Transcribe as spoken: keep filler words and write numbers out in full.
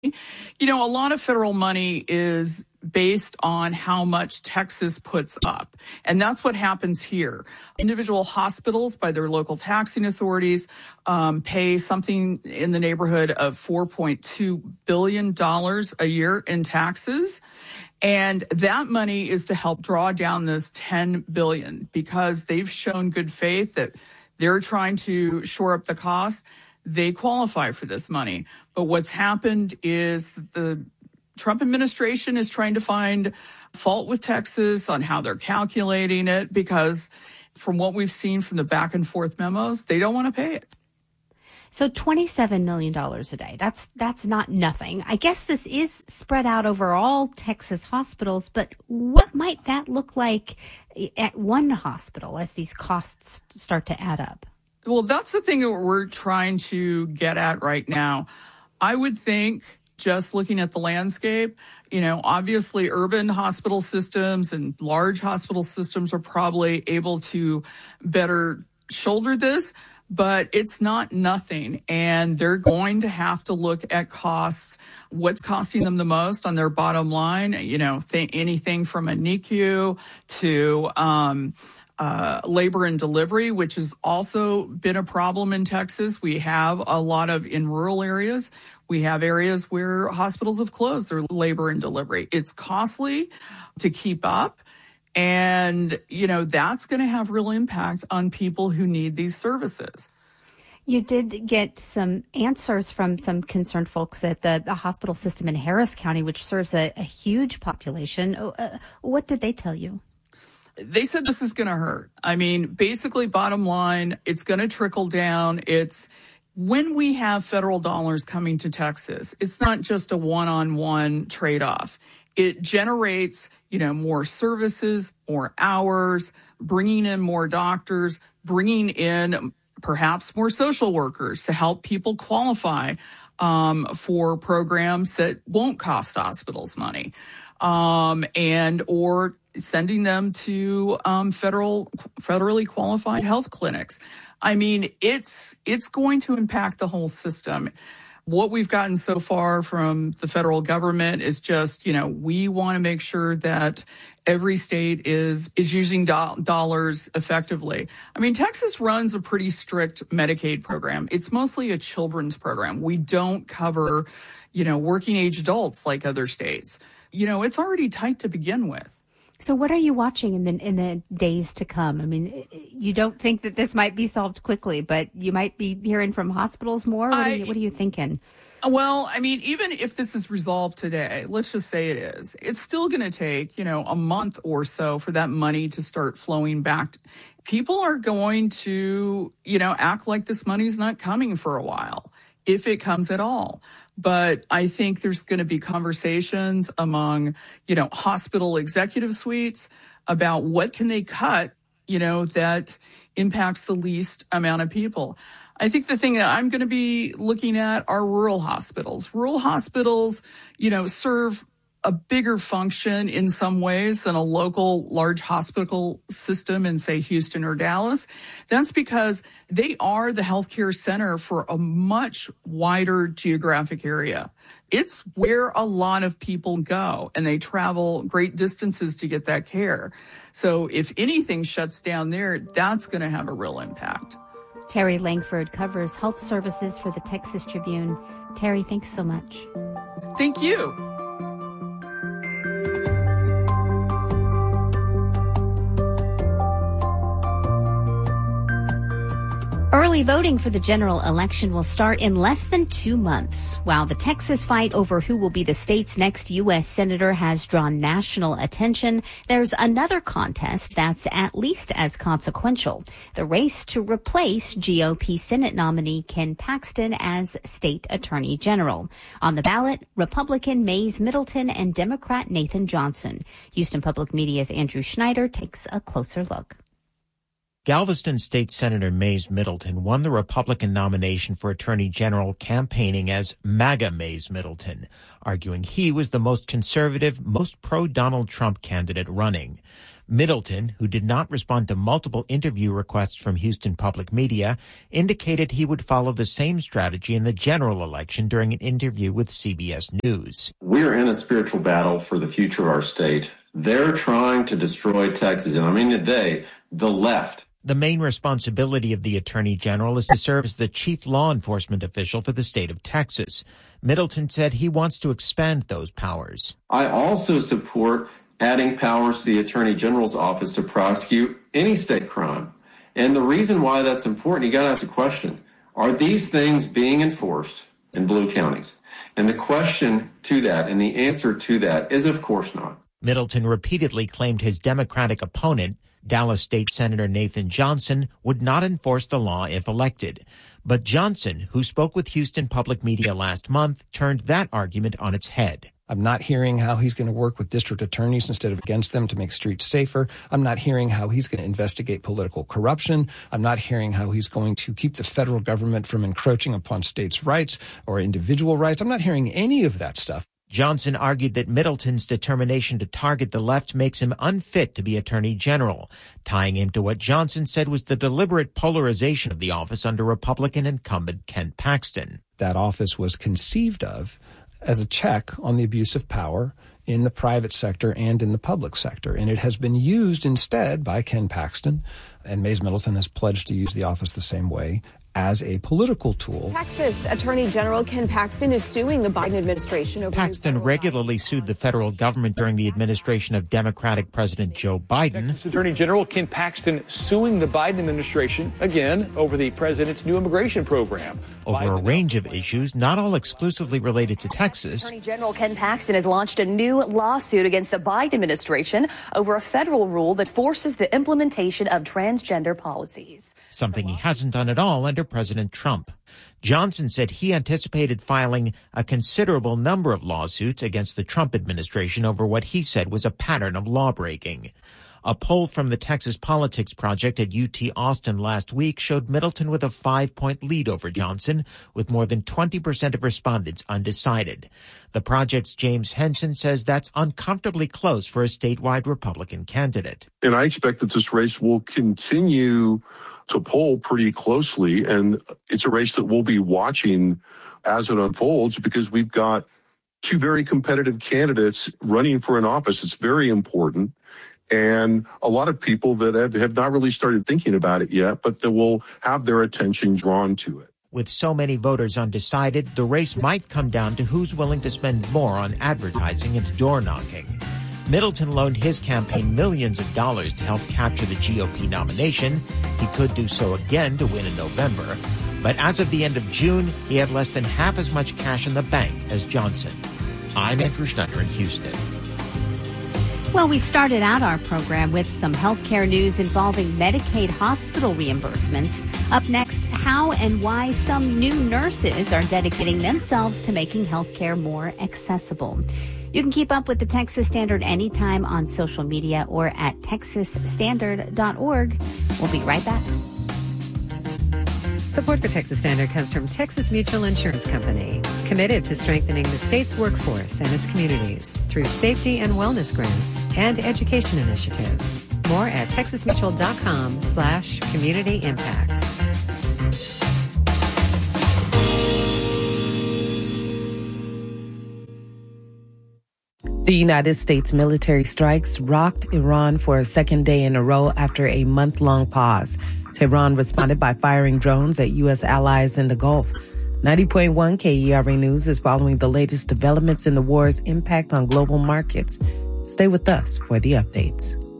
You know, a lot of federal money is based on how much Texas puts up. And that's what happens here. Individual hospitals, by their local taxing authorities, um, pay something in the neighborhood of four point two billion dollars a year in taxes. And that money is to help draw down this ten billion dollars because they've shown good faith that they're trying to shore up the costs. They qualify for this money. But what's happened is the Trump administration is trying to find fault with Texas on how they're calculating it because from what we've seen from the back and forth memos, they don't want to pay it. So twenty-seven million dollars a day, that's that's not nothing. I guess this is spread out over all Texas hospitals, but what might that look like at one hospital as these costs start to add up? Well, that's the thing that we're trying to get at right now. I would think, just looking at the landscape, you know, obviously urban hospital systems and large hospital systems are probably able to better shoulder this, but it's not nothing. And they're going to have to look at costs, what's costing them the most on their bottom line, you know, th- anything from a N I C U to um Uh, labor and delivery, which has also been a problem in Texas. We have a lot of, in rural areas, we have areas where hospitals have closed their labor and delivery. It's costly to keep up. And, you know, that's going to have real impact on people who need these services. You did get some answers from some concerned folks at the, the hospital system in Harris County, which serves a, a huge population. Uh, what did they tell you? They said this is going to hurt. I mean, basically, bottom line, it's going to trickle down. It's when we have federal dollars coming to Texas, it's not just a one-on-one trade-off. It generates, you know, more services, more hours, bringing in more doctors, bringing in perhaps more social workers to help people qualify um, for programs that won't cost hospitals money, um, and or sending them to um, federal, federally qualified health clinics. I mean, it's it's going to impact the whole system. What we've gotten so far from the federal government is just, you know, we want to make sure that every state is is using do- dollars effectively. I mean, Texas runs a pretty strict Medicaid program. It's mostly a children's program. We don't cover, you know, working age adults like other states. You know, it's already tight to begin with. So what are you watching in the in the days to come? I mean, you don't think that this might be solved quickly, but you might be hearing from hospitals more? What, I, are, you, what are you thinking? Well, I mean, even if this is resolved today, let's just say it is, it's still going to take, you know, a month or so for that money to start flowing back. People are going to, you know, act like this money's not coming for a while, if it comes at all. But I think there's going to be conversations among, you know, hospital executive suites about what can they cut, you know, that impacts the least amount of people. I think the thing that I'm going to be looking at are rural hospitals. Rural hospitals, you know, serve a bigger function in some ways than a local large hospital system in, say, Houston or Dallas. That's because they are the healthcare center for a much wider geographic area. It's where a lot of people go, and they travel great distances to get that care. So if anything shuts down there, that's going to have a real impact. Terry Langford covers health services for the Texas Tribune. Terry, thanks so much. Thank you. Early voting for the general election will start in less than two months. While the Texas fight over who will be the state's next U S senator has drawn national attention, there's another contest that's at least as consequential. The race to replace G O P Senate nominee Ken Paxton as state attorney general. On the ballot, Republican Mays Middleton and Democrat Nathan Johnson. Houston Public Media's Andrew Schneider takes a closer look. Galveston State Senator Mays Middleton won the Republican nomination for Attorney General, campaigning as MAGA Mays Middleton, arguing he was the most conservative, most pro-Donald Trump candidate running. Middleton, who did not respond to multiple interview requests from Houston Public Media, indicated he would follow the same strategy in the general election during an interview with C B S News. We're in a spiritual battle for the future of our state. They're trying to destroy Texas. And I mean today, the left. The main responsibility of the Attorney General is to serve as the chief law enforcement official for the state of Texas. Middleton said he wants to expand those powers. I also support adding powers to the Attorney General's office to prosecute any state crime. And the reason why that's important, you got to ask the question, are these things being enforced in blue counties? And the question to that and the answer to that is, of course not. Middleton repeatedly claimed his Democratic opponent, Dallas State Senator Nathan Johnson, would not enforce the law if elected. But Johnson, who spoke with Houston Public Media last month, turned that argument on its head. I'm not hearing how he's going to work with district attorneys instead of against them to make streets safer. I'm not hearing how he's going to investigate political corruption. I'm not hearing how he's going to keep the federal government from encroaching upon states' rights or individual rights. I'm not hearing any of that stuff. Johnson argued that Middleton's determination to target the left makes him unfit to be Attorney General, tying him to what Johnson said was the deliberate polarization of the office under Republican incumbent Ken Paxton. That office was conceived of as a check on the abuse of power in the private sector and in the public sector. And it has been used instead by Ken Paxton, and Mays Middleton has pledged to use the office the same way, as a political tool. Texas Attorney General Ken Paxton is suing the Biden administration over... Paxton regularly sued the federal government during the administration of Democratic President Joe Biden. Texas Attorney General Ken Paxton suing the Biden administration, again, over the president's new immigration program. Over Biden a range of issues, not all exclusively related to Texas. Attorney General Ken Paxton has launched a new lawsuit against the Biden administration over a federal rule that forces the implementation of transgender policies. Something he hasn't done at all under President Trump. Johnson said he anticipated filing a considerable number of lawsuits against the Trump administration over what he said was a pattern of lawbreaking. A poll from the Texas Politics Project at U T Austin last week showed Middleton with a five-point lead over Johnson, with more than twenty percent of respondents undecided. The project's James Henson says that's uncomfortably close for a statewide Republican candidate. And I expect that this race will continue to poll pretty closely, and it's a race that we'll be watching as it unfolds because we've got two very competitive candidates running for an office. It's very important. And a lot of people that have, have not really started thinking about it yet, but that will have their attention drawn to it. With so many voters undecided, the race might come down to who's willing to spend more on advertising and door knocking. Middleton loaned his campaign millions of dollars to help capture the G O P nomination. He could do so again to win in November. But as of the end of June, he had less than half as much cash in the bank as Johnson. I'm Andrew Schneider in Houston. Well, we started out our program with some healthcare news involving Medicaid hospital reimbursements. Up next, how and why some new nurses are dedicating themselves to making healthcare more accessible. You can keep up with the Texas Standard anytime on social media or at texas standard dot org. We'll be right back. Support for Texas Standard comes from Texas Mutual Insurance Company, committed to strengthening the state's workforce and its communities through safety and wellness grants and education initiatives. More at texas mutual dot com slash community impact. The United States military strikes rocked Iran for a second day in a row after a month-long pause. Tehran responded by firing drones at U S allies in the Gulf. ninety point one K E R A News is following the latest developments in the war's impact on global markets. Stay with us for the updates.